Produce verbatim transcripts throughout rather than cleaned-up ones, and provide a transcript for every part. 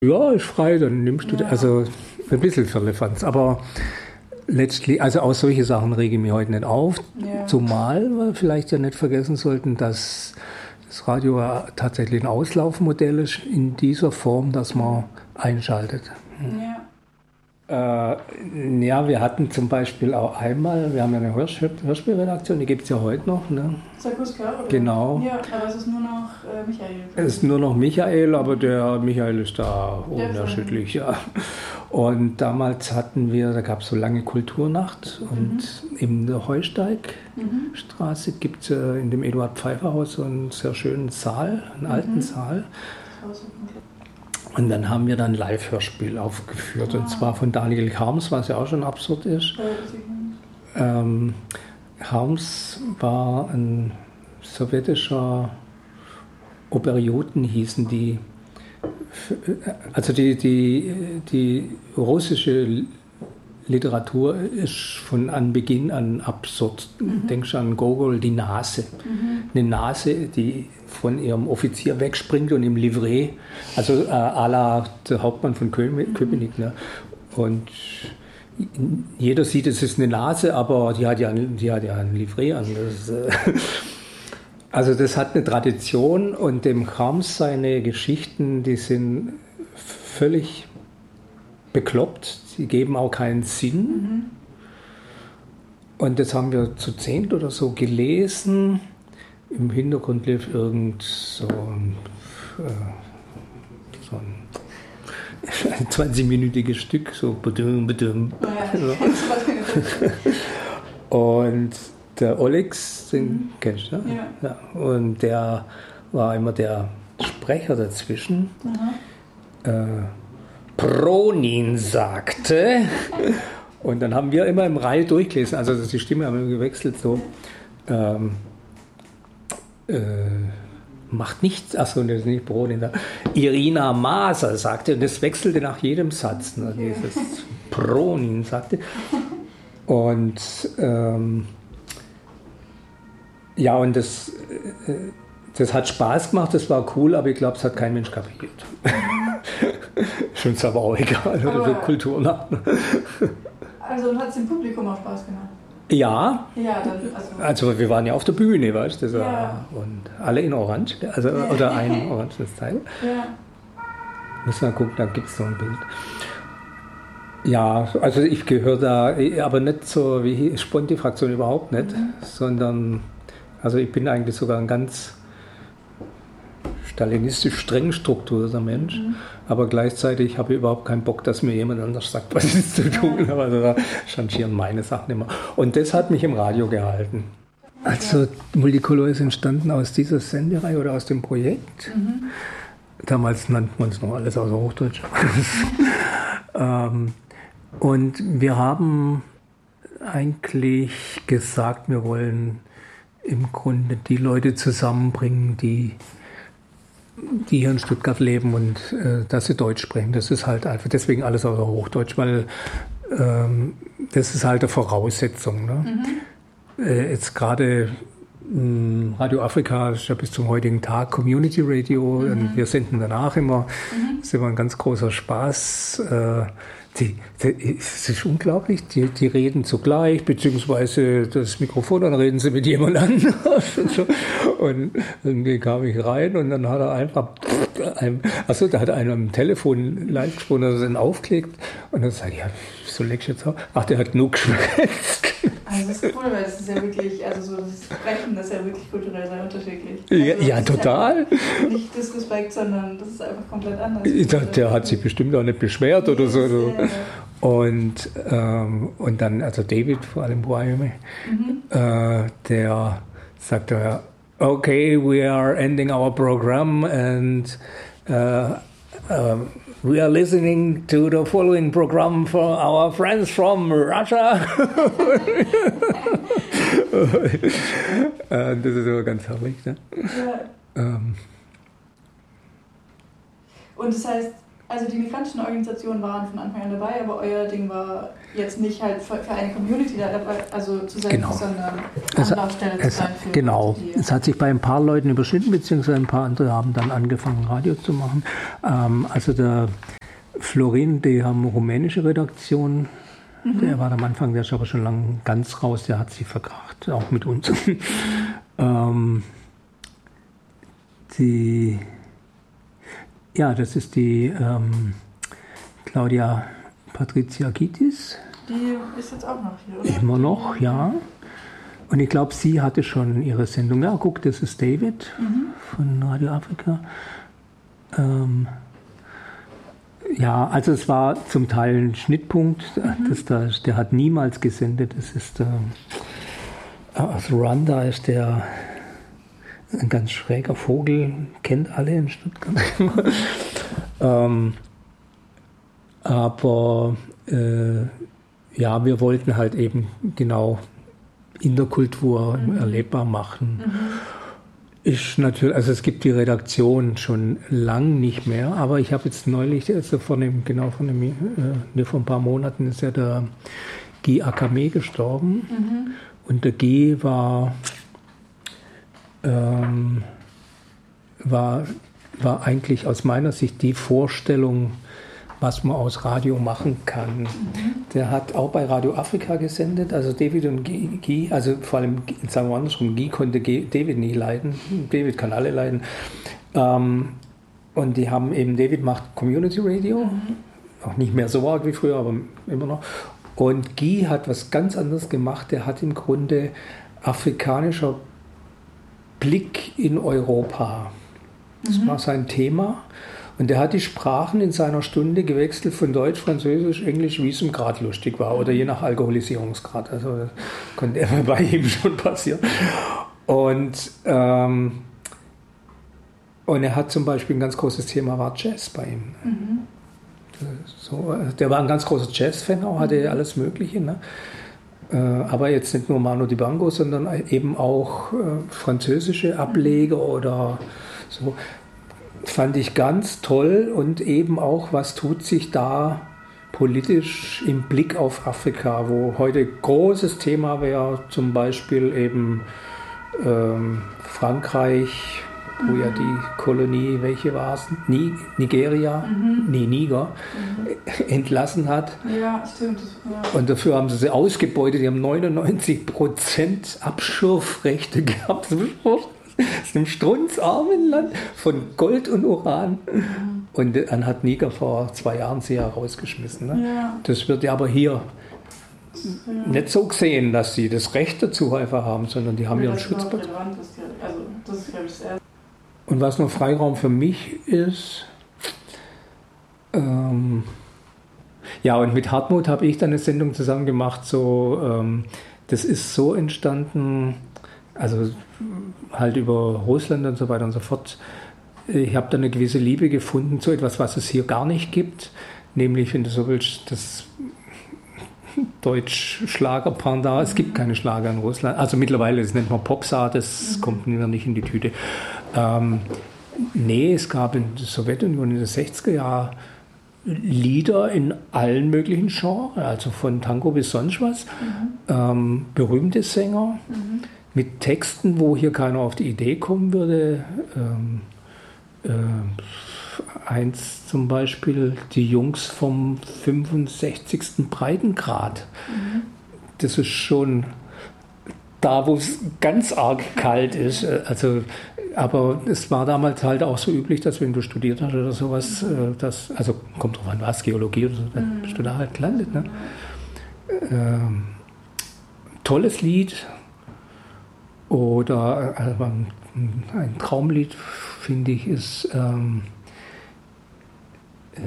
Ja, ist frei, dann nimmst du, Ja. also ein bisschen Firlefanz, aber letztlich, also auch solche Sachen rege ich mir heute nicht auf, Ja. zumal wir vielleicht ja nicht vergessen sollten, dass das Radio ja tatsächlich ein Auslaufmodell ist in dieser Form, dass man einschaltet. Ja. Äh, ja, wir hatten zum Beispiel auch einmal, wir haben ja eine Hörspiel Hörspielredaktion, die gibt es ja heute noch. Ne? Sakuska, oder? Genau. Ja, aber es ist nur noch äh, Michael. Es ist nur noch Michael, aber der Michael ist da Der unerschütterlich, ja. Und damals hatten wir, da gab es so lange Kulturnacht und Mhm. in der Mhm. Heusteigstraße gibt es äh, in dem Eduard Pfeiffer Haus so einen sehr schönen Saal, einen alten Mhm. Saal. Das war so komplett. Und dann haben wir dann ein Live-Hörspiel aufgeführt, und zwar von Daniel Harms, was ja auch schon absurd ist. Äh, das ich nicht. Ähm, Harms war ein sowjetischer Operioten, hießen die. Also die, die, die russische Literatur ist von Anbeginn an absurd. Mhm. Denkst du an Gogol, die Nase. Mhm. Eine Nase, die von ihrem Offizier wegspringt und im Livret, also äh, à la der Hauptmann von Köpenick. Köpenick, ne? Und jeder sieht, es ist eine Nase, aber die hat ja, die hat ja ein Livret an. Das, äh, also das hat eine Tradition, und dem Harms seine Geschichten, die sind völlig bekloppt, sie geben auch keinen Sinn. Mhm. Und das haben wir zu zehnt oder so gelesen. Im Hintergrund lief irgend so ein, äh, so ein zwanzig-minütiges Stück, so badum, badum. Ah, ja. So. Und der Olex, den Mhm. kennst du, ne? Ja. Ja. Und der war immer der Sprecher dazwischen. Aha. Äh, Pronin sagte. Und dann haben wir immer im Reihe durchgelesen, also die Stimme haben wir gewechselt, so. Ähm, äh, macht nichts, achso, das ist nicht Pronin, da. Irina Maser sagte, und das wechselte nach jedem Satz, ne, Okay. dieses Pronin sagte. Und ähm, ja, und das, äh, das hat Spaß gemacht, das war cool, aber ich glaube, es hat kein Mensch kapiert. Schon ist aber auch egal, oder Aber- so Kulturnacht. Also hat es dem Publikum auch Spaß gemacht. Ja, Ja, dann, also. also wir waren ja auf der Bühne, weißt du, das war- Ja. und alle in Orange, also, oder ein oranges Teil. Ja. Müssen wir gucken, da gibt es so ein Bild. Ja, also ich gehöre da, aber nicht so wie Sponti-Fraktion, überhaupt nicht, Mhm. sondern, also ich bin eigentlich sogar ein ganz stalinistisch streng strukturierter Mensch, Mhm. aber gleichzeitig habe ich überhaupt keinen Bock, dass mir jemand anders sagt, was ich zu tun habe. Also da changieren meine Sachen immer. Und das hat mich im Radio gehalten. Also Multicolor ist entstanden aus dieser Sendereihe oder aus dem Projekt. Mhm. Damals nannten wir uns noch alles außer Hochdeutsch. ähm, und wir haben eigentlich gesagt, wir wollen im Grunde die Leute zusammenbringen, die, die hier in Stuttgart leben und äh, dass sie Deutsch sprechen. Das ist halt einfach, deswegen alles außer Hochdeutsch, weil ähm, das ist halt eine Voraussetzung. Ne? Mhm. Äh, jetzt gerade mh, Radio Afrika ist ja bis zum heutigen Tag Community Radio, Mhm. und wir senden danach immer. Mhm. Das ist immer ein ganz großer Spaß. Äh, die, die, es ist unglaublich, die, die reden zugleich, beziehungsweise das Mikrofon, dann reden sie mit jemand anders. Und, so. Und irgendwie kam ich rein und dann hat er einfach, einem, achso, da hat einer am Telefon live gesprochen, dass er dann aufgelegt, und dann sagt er, ja, so leck ich jetzt auch. Ach, der hat nur geschwätzt. Also das ist cool, weil das ist ja wirklich, also so das Sprechen, das ist ja wirklich kulturell sehr unterschiedlich. Ja, Also ja, das ist total. Nicht Disrespect, sondern das ist einfach komplett anders. Der, der hat sich bestimmt auch nicht beschwert oder so. Ja, ja. Und, ähm, und dann, also David, vor allem Wyoming, Mhm. äh, der sagte ja, okay, we are ending our program and uh, um, we are listening to the following program for our friends from Russia. Äh, das ist aber ganz herrlich, ne? Ja. Ähm, Und das heißt, Also die migrantischen Organisationen waren von Anfang an dabei, aber euer Ding war jetzt nicht halt für, für eine Community da dabei, also zu sein, genau. sondern es, Anlaufstelle es, zu sein. Für genau. Die, es hat sich bei ein paar Leuten überschnitten, beziehungsweise ein paar andere haben dann angefangen, Radio zu machen. Ähm, also der Florin, die haben rumänische Redaktion. Mhm. Der war am Anfang, der ist aber schon lange ganz raus, der hat sich verkracht, auch mit uns. Mhm. ähm, die Ja, das ist die ähm, Claudia Patricia Kitis. Die ist jetzt auch noch hier, oder? Immer noch, ja. Und ich glaube, sie hatte schon ihre Sendung. Ja, guck, das ist David mhm. von Radio Afrika. Ähm, ja, also es war zum Teil ein Schnittpunkt. Mhm. Das, das, der hat niemals gesendet. Das ist äh, aus Ruanda ist der ein ganz schräger Vogel, kennt alle in Stuttgart. ähm, aber äh, ja, wir wollten halt eben genau Interkultur mhm. erlebbar machen. Mhm. Ist natürlich, also es gibt die Redaktion schon lang nicht mehr, aber ich habe jetzt neulich, also vor dem, genau vor, dem, äh, vor ein paar Monaten ist ja der Guy Akame gestorben. Mhm. Und der Guy war Ähm, war, war eigentlich aus meiner Sicht die Vorstellung, was man aus Radio machen kann. Mhm. Der hat auch bei Radio Afrika gesendet, also David und Guy, Guy also vor allem, sagen wir andersrum, Guy konnte David nie leiden, David kann alle leiden. Ähm, und die haben eben, David macht Community Radio, mhm. auch nicht mehr so arg wie früher, aber immer noch. Und Guy hat was ganz anderes gemacht, der hat im Grunde afrikanischer Blick in Europa. Das mhm. war sein Thema. Und er hat die Sprachen in seiner Stunde gewechselt von Deutsch, Französisch, Englisch, wie es ihm gerade lustig war. Oder je nach Alkoholisierungsgrad. Also das konnte immer bei ihm schon passieren. Und, ähm, und er hat zum Beispiel ein ganz großes Thema, war Jazz bei ihm. Mhm. So, der war ein ganz großer Jazz-Fan, auch hatte mhm. alles Mögliche. Ne? Aber jetzt nicht nur Manu Dibango, sondern eben auch äh, französische Ableger oder so. Fand ich ganz toll und eben auch, was tut sich da politisch im Blick auf Afrika, wo heute großes Thema wäre, zum Beispiel eben ähm, Frankreich, wo mhm. ja die Kolonie, welche war es? Ni- Nigeria, mhm. nee, Niger, mhm. entlassen hat. Ja, stimmt. Ja. Und dafür haben sie sie ausgebeutet, die haben neunundneunzig Prozent Abschürfrechte gehabt. Das ist ein strunzarmen Land von Gold und Uran. Mhm. Und dann hat Niger vor zwei Jahren sie ja rausgeschmissen. Ne? Ja. Das wird ja aber hier ja. nicht so gesehen, dass sie das Recht dazu einfach haben, sondern die haben ja, ihren Schutzplatz. Also, das ist, glaube ich, das Erste. Und was noch Freiraum für mich ist, ähm, ja, und mit Hartmut habe ich dann eine Sendung zusammen gemacht, so, ähm, das ist so entstanden, also halt über Russland und so weiter und so fort. Ich habe da eine gewisse Liebe gefunden zu etwas, was es hier gar nicht gibt, nämlich, wenn du so willst, das Deutsch-Schlager-Pendant. Es gibt keine Schlager in Russland. Also mittlerweile, das nennt man Popstar, das mhm. kommt mir nicht in die Tüte. Ähm, nee, es gab in der Sowjetunion in den sechziger Jahren Lieder in allen möglichen Genres, also von Tango bis sonst was. Mhm. Ähm, berühmte Sänger mhm. mit Texten, wo hier keiner auf die Idee kommen würde. Ähm, äh, eins zum Beispiel, die Jungs vom fünfundsechzigsten Breitengrad. Mhm. Das ist schon da, wo es ganz arg kalt ist. Also, aber es war damals halt auch so üblich, dass wenn du studiert hast oder sowas, das, also kommt drauf an, was, Geologie oder so, dann bist du da halt gelandet. Ne? Ähm, tolles Lied. Oder also ein, ein Traumlied, finde ich, ist ähm, äh,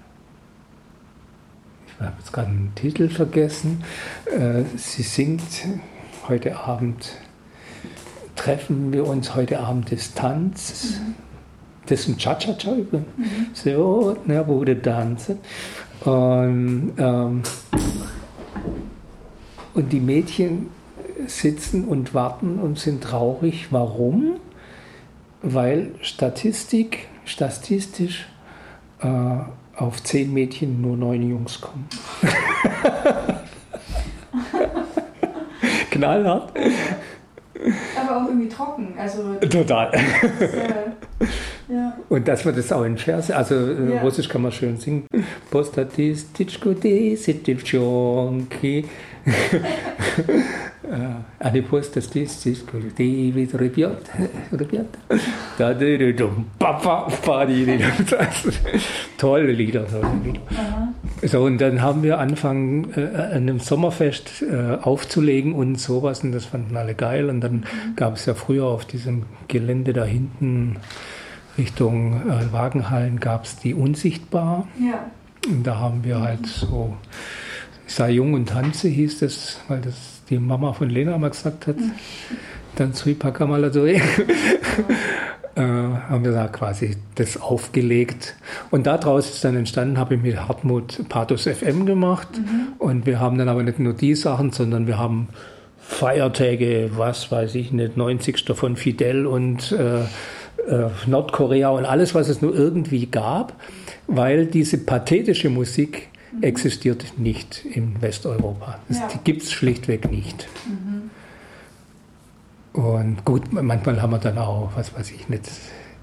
ich habe jetzt gerade den Titel vergessen. Äh, sie singt heute Abend, treffen wir uns heute Abend Distanz. Mhm. Das ist ein Cha-Cha-Cha übrigens. Mhm. So, na, wurde tanzen. Und, ähm, und die Mädchen sitzen und warten und sind traurig. Warum? Weil Statistik, statistisch äh, auf zehn Mädchen nur neun Jungs kommen. Knallhart. Aber auch irgendwie trocken. Also total. Das, äh, ja. Und dass man das auch in Verse, also äh, Ja. Russisch kann man schön singen. Postatistichko desittivchonki. Ani postatistichko devid rebiot. Rebiot. Da de dum papa padi. Tolle Lieder, tolle Lieder. Aha. So, und dann haben wir angefangen, äh, an einem Sommerfest äh, aufzulegen und sowas, und das fanden alle geil. Und dann mhm. gab es ja früher auf diesem Gelände da hinten Richtung äh, Wagenhallen gab es die Unsichtbar. Ja. Und da haben wir halt so, sei jung und tanze hieß das, weil das die Mama von Lena mal gesagt hat. Mhm. Dann Sui Pakamala so. Äh, haben wir da quasi das aufgelegt. Und daraus ist dann entstanden, habe ich mit Hartmut Pathos F M gemacht. Mhm. Und wir haben dann aber nicht nur die Sachen, sondern wir haben Feiertage, was weiß ich nicht, neunzigsten von Fidel und äh, äh, Nordkorea und alles, was es nur irgendwie gab, weil diese pathetische Musik mhm. existiert nicht in Westeuropa. Das, ja. Die gibt es schlichtweg nicht. Mhm. Und gut, manchmal haben wir dann auch, was weiß ich nicht,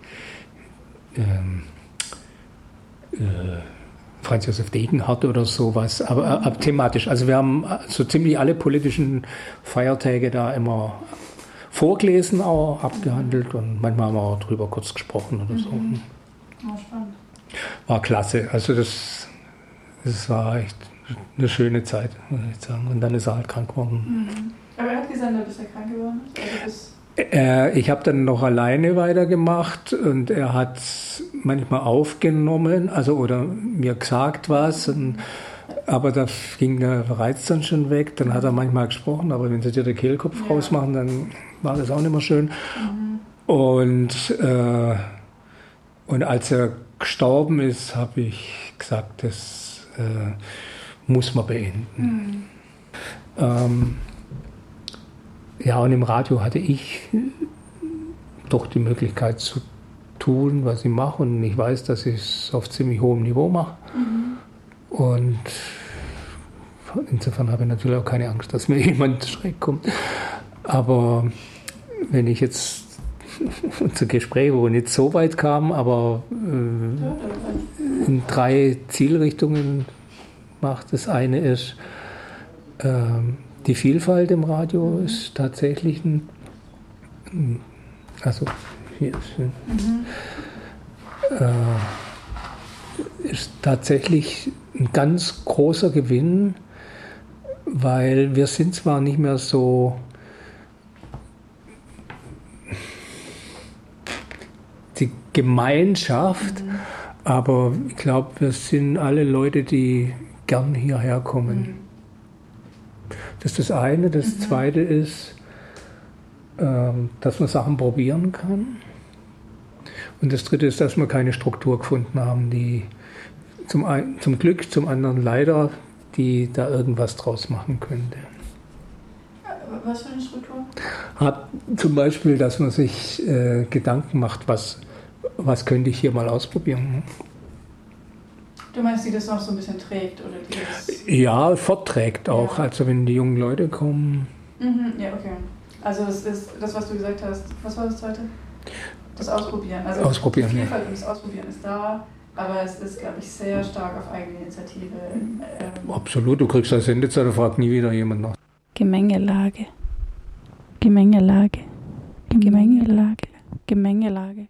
ähm, äh, Franz Josef Degenhardt oder sowas, aber äh, thematisch. Also wir haben so ziemlich alle politischen Feiertage da immer vorgelesen, auch abgehandelt, und manchmal haben wir auch drüber kurz gesprochen oder so. Mhm. Ja, spannend. War klasse. Also das, das war echt eine schöne Zeit, muss ich sagen. Und dann ist er halt krank geworden. Mhm. Aber er hat gesendet, bis er krank geworden ist? Also bis äh, ich habe dann noch alleine weitergemacht, und er hat manchmal aufgenommen, also oder mir gesagt was, und, aber da ging der Reiz dann schon weg. Dann hat er manchmal gesprochen, aber wenn sie dir den Kehlkopf ja. rausmachen, dann war das auch nicht mehr schön. Mhm. Und, äh, und als er gestorben ist, habe ich gesagt, das äh, muss man beenden. Mhm. Ähm, Ja, und im Radio hatte ich doch die Möglichkeit zu tun, was ich mache. Und ich weiß, dass ich es auf ziemlich hohem Niveau mache. Mhm. Und insofern habe ich natürlich auch keine Angst, dass mir jemand schräg kommt. Aber wenn ich jetzt zu Gesprächen, wo nicht so weit kam, aber äh, in drei Zielrichtungen macht. Das eine ist, äh, die Vielfalt im Radio ist tatsächlich ein, also hier ist, mhm. äh, ist tatsächlich ein ganz großer Gewinn, weil wir sind zwar nicht mehr so die Gemeinschaft, mhm. aber ich glaube, wir sind alle Leute, die gern hierher kommen. Mhm. Das ist das eine. Das mhm. zweite ist, ähm, dass man Sachen probieren kann. Und das dritte ist, dass wir keine Struktur gefunden haben, die zum, ein, zum Glück, zum anderen leider, die da irgendwas draus machen könnte. Was für eine Struktur? Hat zum Beispiel, dass man sich äh, Gedanken macht, was, was könnte ich hier mal ausprobieren. Du meinst, die das noch so ein bisschen trägt? Oder die das ja, fortträgt auch. Ja. Also wenn die jungen Leute kommen. Mhm, ja, okay. Also es ist das, was du gesagt hast. Was war das zweite? Das Ausprobieren. Also Ausprobieren, die Vielfalt ja. und das Ausprobieren ist da, aber es ist, glaube ich, sehr stark auf eigene Initiative. Ähm Absolut, du kriegst eine Sendezeit, da fragt nie wieder jemand nach. Gemengelage. Gemengelage. Gemengelage. Gemengelage.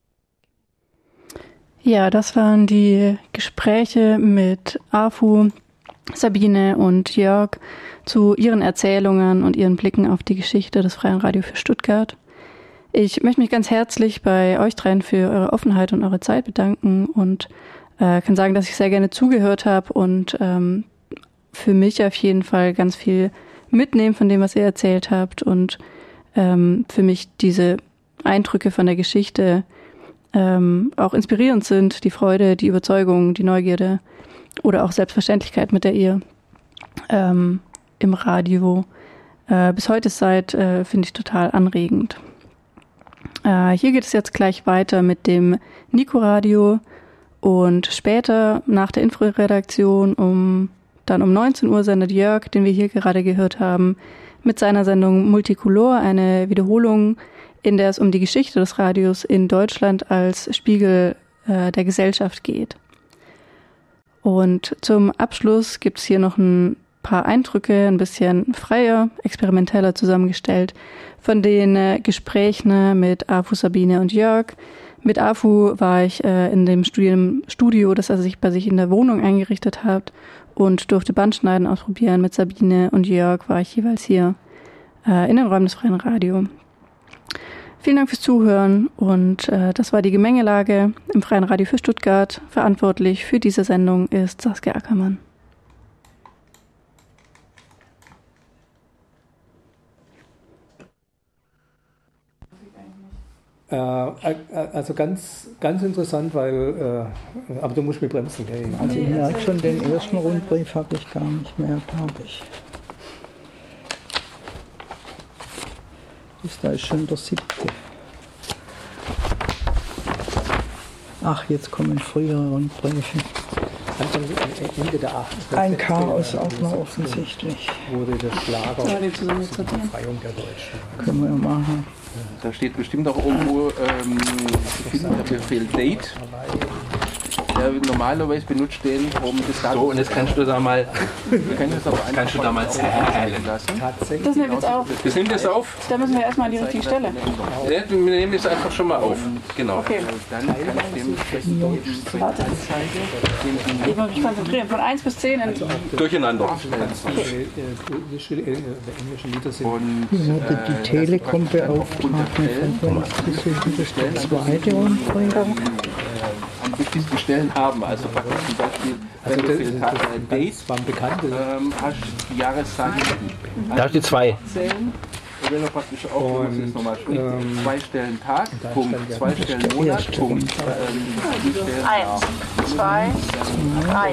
Ja, das waren die Gespräche mit Afu, Sabine und Jörg zu ihren Erzählungen und ihren Blicken auf die Geschichte des Freien Radio für Stuttgart. Ich möchte mich ganz herzlich bei euch dreien für eure Offenheit und eure Zeit bedanken und äh, kann sagen, dass ich sehr gerne zugehört habe und ähm, für mich auf jeden Fall ganz viel mitnehmen von dem, was ihr erzählt habt und ähm, für mich diese Eindrücke von der Geschichte ähm, auch inspirierend sind, die Freude, die Überzeugung, die Neugierde oder auch Selbstverständlichkeit, mit der ihr ähm, im Radio äh, bis heute seid, äh, finde ich total anregend. Äh, hier geht es jetzt gleich weiter mit dem Nico Radio Und später, nach der Info-Redaktion, um, dann um neunzehn Uhr sendet Jörg, den wir hier gerade gehört haben, mit seiner Sendung Multicolor eine Wiederholung, in der es um die Geschichte des Radios in Deutschland als Spiegel äh, der Gesellschaft geht. Und zum Abschluss gibt es hier noch ein paar Eindrücke, ein bisschen freier, experimenteller zusammengestellt, von den äh, Gesprächen mit Afu, Sabine und Jörg. Mit Afu war ich äh, in dem Studium, Studio, das er sich bei sich in der Wohnung eingerichtet hat, und durfte Bandschneiden ausprobieren. Mit Sabine und Jörg war ich jeweils hier äh, in den Räumen des Freien Radio. Vielen Dank fürs Zuhören und äh, das war die Gemengelage im Freien Radio für Stuttgart. Verantwortlich für diese Sendung ist Saskia Ackermann. Äh, also ganz, ganz interessant, weil, äh, aber du musst mich bremsen. Gell? Also ich merke schon, den ersten Rundbrief habe ich gar nicht mehr, glaube ich. Das da ist schon der siebte. Ach, jetzt kommen frühere Rundbriefe. Ende der achtziger. Ein Chaos auch noch offensichtlich. Wurde das Lager Ja, zur Befreiung der Deutschen. Können wir ja machen. Da steht bestimmt auch irgendwo, ähm, der Befehl Date. Der normalerweise benutzt den, um das Datum. So, und jetzt kannst du da mal, Kannst du das aber kannst du da mal zählen lassen. Tatsächlich. Das nehmen wir jetzt auf. Wir nehmen das auf. Da müssen wir erstmal an die richtige Stelle. Ja, wir nehmen das einfach schon mal auf. Genau. Okay. Dann kann ich dem eben Warte. Ich muss mich konzentrieren. Von eins bis zehn. In durcheinander. Englische Lieder sind. Und Wurde die Telekom beauftragt, eine Frequenz zu suchen. Das ist der zweite Rundbrief. am wichtigsten Stellen haben. Also praktisch zum Beispiel, Also wenn du das, für das, das Days das waren bekannte. ähm, hast die Jahreszahlen. Da hast du zwei. Und wenn du praktisch auch Und, jetzt nochmal spricht, ähm, zwei Stellen Tag, da Punkt, stand ja zwei Stellen Monat, Punkt, ähm, die Stellen Eins, zwei, drei,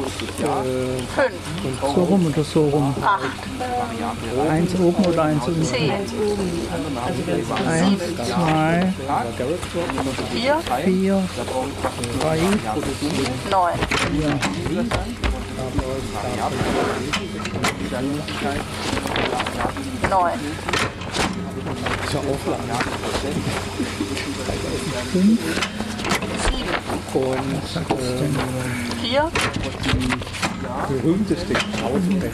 fünf, So rum oder so rum? acht, Eins oben oder eins unten? zehn, Eins, zwei, vier, vier, drei, neun, neun, Zur Auflage. sieben, Und ähm, vier, berühmteste Tausendband.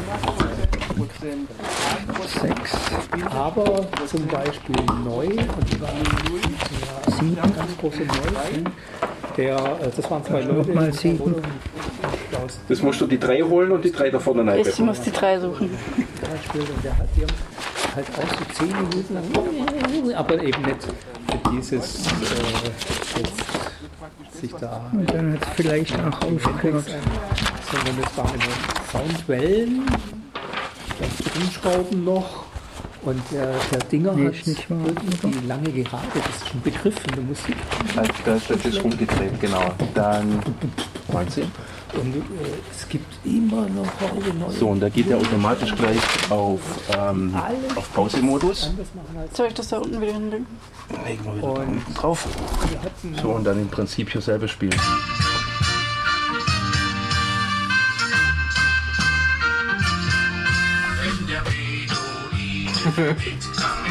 sechs, Aber zum Beispiel neu, und die waren ja, sieben ganz große Neu. Der, äh, das waren zwei Leute. nochmal sieben. Das musst du die drei holen und die drei da vorne rein. Ich muss die drei suchen. Und der hat die haben halt auch so zehn Minuten lang, aber eben nicht für dieses äh, jetzt sich da, Und dann hat es vielleicht auch aufgehört. sondern es waren immer Soundwellen, dann Umschrauben noch. Und der, der Dinger Nee, hat ist nicht wahr, irgendwie lange Gerade, das ist ein Begriff in der Musik. Da ist das rumgedreht, genau. Dann neunzehn. Und äh, es gibt immer noch heute neue. So, und da geht er automatisch gleich auf, ähm, auf Pause-Modus. Anders machen als Soll ich das da unten wieder hinlegen? Legen wir wieder Und- da unten drauf. wir hatten. So, und dann im Prinzip hier selber spielen. Wenn der Beduin mit Kram